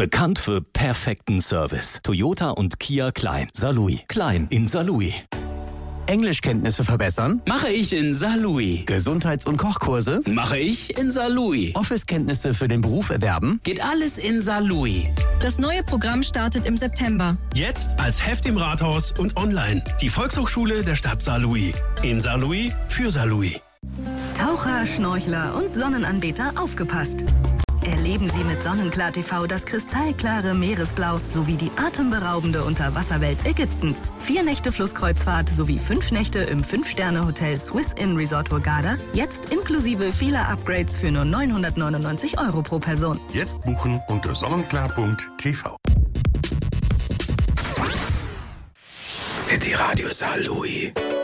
Bekannt für perfekten Service. Toyota und Kia Klein. Saarlouis. Klein in Saarlouis. Englischkenntnisse verbessern? Mache ich in Saarlouis. Gesundheits- und Kochkurse? Mache ich in Saarlouis. Office-Kenntnisse für den Beruf erwerben? Geht alles in Saarlouis. Das neue Programm startet im September. Jetzt als Heft im Rathaus und online. Die Volkshochschule der Stadt Saarlouis. In Saarlouis für Saarlouis. Taucher, Schnorchler und Sonnenanbeter, aufgepasst! Erleben Sie mit Sonnenklar TV das kristallklare Meeresblau sowie die atemberaubende Unterwasserwelt Ägyptens. 4 Nächte Flusskreuzfahrt sowie 5 Nächte im 5-Sterne-Hotel Swiss Inn Resort Hurghada. Jetzt inklusive vieler Upgrades für nur 999 € pro Person. Jetzt buchen unter sonnenklar.tv. City Radio Saarlouis.